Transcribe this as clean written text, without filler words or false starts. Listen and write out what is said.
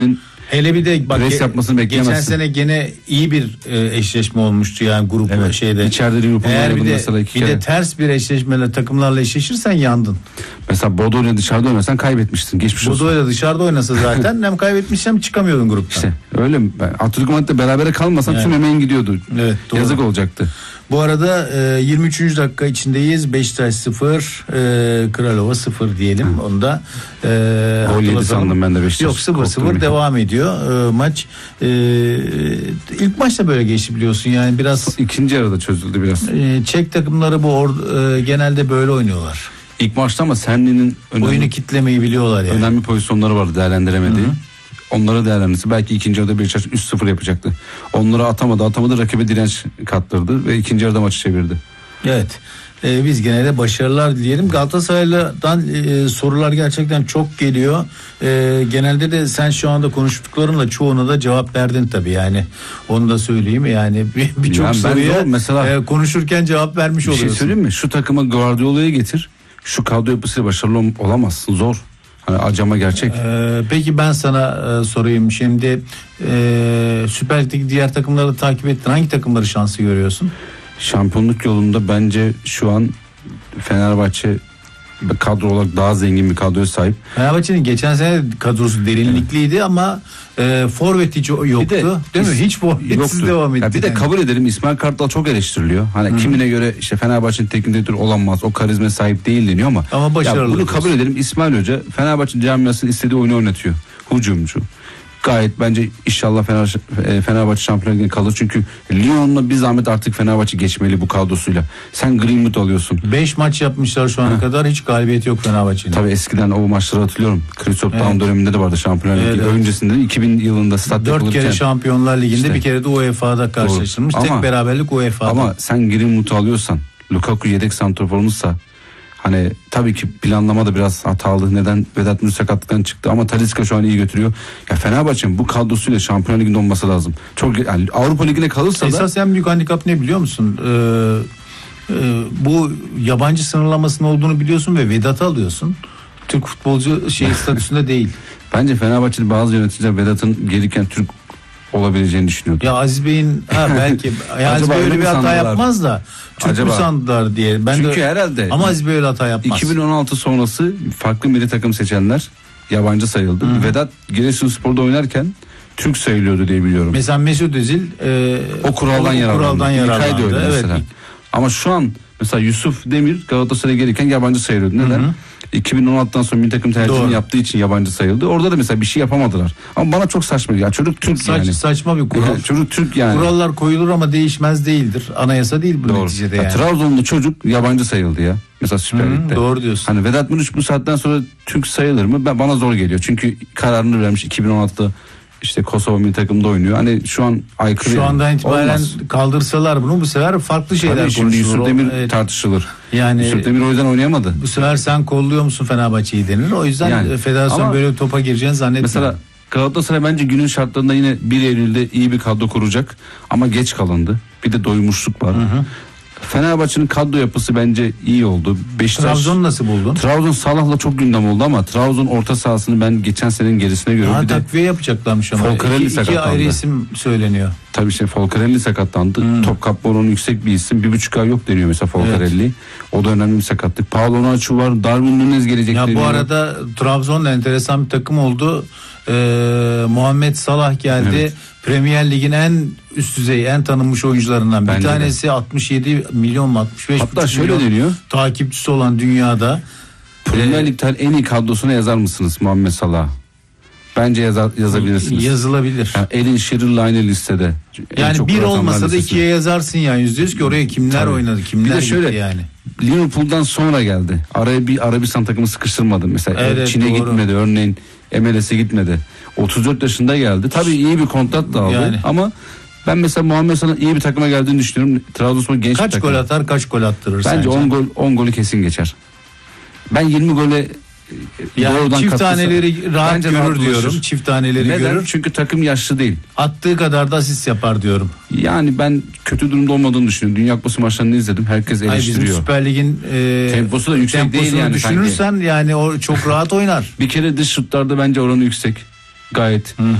Hele bir de bak, pres yapmasını bekleyemezsin. Geçen sene gene iyi bir eşleşme olmuştu yani grup şeyde. İçeride Liverpool'la eğer bir mesela iki kere. de ters bir eşleşmeyle takımlarla eşleşirsen yandın. Mesela Bodo ile dışarıda oynasan kaybetmiştin. Geçmiş olsun. Bodo ile dışarıda oynasa zaten hem kaybetmiş hem çıkamıyordun gruptan. İşte öyle mi? Atletico Madrid'le berabere kalmasan tüm emeğin gidiyordu. Evet, doğru. Yazık olacaktı. Bu arada 23. dakika içindeyiz. Beşiktaş 0, Kralova 0 diyelim. Onu da gol yedi sandım ben de Beşiktaş. Yok 0-0 devam ediyor maç. İlk maçta böyle geçti biliyorsun. Yani biraz ikinci yarıda çözüldü biraz. Çek takımları genelde böyle oynuyorlar. İlk maçta ama Senli'nin oyunu kitlemeyi biliyorlar yani. Önemli pozisyonları vardı değerlendiremediği. Onları değerlendirse belki ikinci yarıda Beşiktaş 3-0 yapacaktı. Onları atamadı rakibe direnç kattırdı ve ikinci yarıda maçı çevirdi. Evet. Biz genelde başarılar dileyelim. Galatasaray'dan sorular gerçekten çok geliyor. Genelde de sen şu anda konuştuklarınla çoğuna da cevap verdin tabii yani. Onu da söyleyeyim yani birçok soruya mesela, konuşurken cevap vermiş oluyorsun. Bir şey söyleyeyim mi? Şu takıma Guardiola'yı getir. Şu kadro yapısıyla başarılı olamazsın. Zor. Hani acama gerçek. Peki ben sana sorayım şimdi. Süper Lig'deki diğer takımları takip ettin. Hangi takımları şansı görüyorsun? Şampiyonluk yolunda bence şu an Fenerbahçe kadro olarak daha zengin bir kadroya sahip. Fenerbahçe'nin geçen sene kadrosu derinlikliydi ama forvet hiç yoktu. Değil mi? Hiç forvetsiz devam etti. Bir de kabul edelim İsmail Kartal çok eleştiriliyor. Hani kimine göre işte Fenerbahçe'nin teknik direktörü olamaz. O karizma sahip değil deniyor ama başarılı. Bunu kabul edelim. İsmail Hoca Fenerbahçe camiasının istediği oyunu oynatıyor. Hücumcu. Gayet bence inşallah Fenerbahçe Şampiyonlar Ligi'ne kalır. Çünkü Lyon'la bir zahmet artık Fenerbahçe geçmeli bu kadrosuyla. Sen Greenwood alıyorsun. 5 maç yapmışlar şu ana kadar. Hiç galibiyet yok Fenerbahçe'nin. Tabii eskiden o maçları hatırlıyorum. Christoph Daum döneminde de vardı Şampiyonlar Ligi. Evet. Öncesinde 2000 yılında statta 4 kere Şampiyonlar Ligi'nde işte, bir kere de UEFA'da karşılaşılmış. Tek beraberlik UEFA'da. Ama sen Greenwood'u alıyorsan, Lukaku yedek santraforunsa hani tabii ki planlama da biraz hatalı. Neden? Vedat Muriç sakatlıktan çıktı ama Talisca şu an iyi götürüyor. Ya Fenerbahçe'nin bu kadrosuyla Şampiyonlar Ligi'nde olması lazım. Çok yani Avrupa Ligi'ne kalırsa esas en büyük handikap ne biliyor musun? Bu yabancı sınırlamasının olduğunu biliyorsun ve Vedat'ı alıyorsun. Türk futbolcu statüsünde değil. Bence Fenerbahçe'de bazı yöneticiler Vedat'ın gelirken Türk olabileceğini düşünüyordu. Ya Aziz Bey'in belki Aziz Bey öyle bir hata yapmaz da Türk mü sandılar diye. Çünkü herhalde ama Aziz Bey öyle hata yapmaz. 2016 sonrası farklı milli takım seçenler yabancı sayıldı. Vedat Giresunspor'da oynarken Türk sayılıyordu diye biliyorum. Mesela Mesut Özil o kuraldan yararlandı. Evet. Ama şu an mesela Yusuf Demir Galatasaray'a gelirken yabancı sayılıyordu. Neden? 2016'dan sonra milli takım tercihini yaptığı için yabancı sayıldı. Orada da mesela bir şey yapamadılar. Ama bana çok saçma ya. Çocuk Türk yani. Saçma bir kural. Çocuk Türk yani. Kurallar koyulur ama değişmez değildir. Anayasa değil bu neticede yani. Trabzonlu çocuk yabancı sayıldı ya. Mesela Süper Lig'de. Doğru diyorsun. Hani Vedat Muriç bu saatten sonra Türk sayılır mı? Bana zor geliyor. Çünkü kararını vermiş 2016'da. İşte Kosova milli takımda oynuyor. Hani şu an aykırı. Şu andan itibaren kaldırsalar bunu bu sefer farklı şeyler konuşulur. Yusuf Demir tartışılır. Yani Yusuf Demir o yüzden oynayamadı. Bu sefer sen kolluyor musun Fenerbahçe'yi denir. O yüzden federasyon böyle bir topa gireceğini zannetmiyorum. Mesela Galatasaray bence günün şartlarında yine 1 Eylül'de iyi bir kadro kuracak. Ama geç kalındı. Bir de doymuşluk var. Fenerbahçe'nin kadro yapısı bence iyi oldu. Trabzon'u nasıl buldun? Trabzon Salah'la çok gündem oldu ama Trabzon orta sahasını ben geçen senenin gerisine göre bir takviye yapacaklarmış ama. İki ayrı isim söyleniyor. Tabii Folcarelli sakatlandı. Top kapma oranı yüksek bir isim. 1,5 ay yok deniyor mesela Folcarelli. Evet. O da önemli bir sakatlık. Paulo Nacho var. Darwin Núñez gelecek ya deniyor. Bu arada Trabzon da enteresan bir takım oldu. Muhammed Salah geldi. Evet. Premier Lig'in en üst düzey, en tanınmış oyuncularından bir tanesi. 67 milyon mu 65 hatta şöyle deniyor. Takipçisi olan dünyada. Premier Lig'den en iyi kadrosuna yazar mısınız Muhammed Salah? Bence yazabilirsiniz. Yazılabilir. Yani Alan Shearer'la aynı listede. Yani bir olmasa da ikiye yazarsın yani %100 ki oraya kimler oynadı, kimler gitti şöyle, yani. Liverpool'dan sonra geldi. Araya bir Arabistan takımı sıkıştırmadı. Mesela Çin'e gitmedi örneğin. MLS'e gitmedi. 34 yaşında geldi. Tabii iyi bir kontrat da aldı yani. Ama ben mesela Muhammed Salah'ın iyi bir takıma geldiğini düşünüyorum. Trabzonspor genç kaç bir takım. Kaç gol atar, kaç gol attırır bence sence? 10 golü kesin geçer. Ben 20 gole yani çift taneleri rahat görür diyorum. Çift taneleri görür. Çünkü takım yaşlı değil. Attığı kadar da asist yapar diyorum. Yani ben kötü durumda olmadığını düşünüyorum. Dünya Kupası maçlarını izledim. Herkes eleştiriyor. Bizim Süper Lig'in temposu da yüksek değil yani. Düşünürsen sanki. Yani o çok rahat oynar. Bir kere dış şutlarda bence oranı yüksek. gayet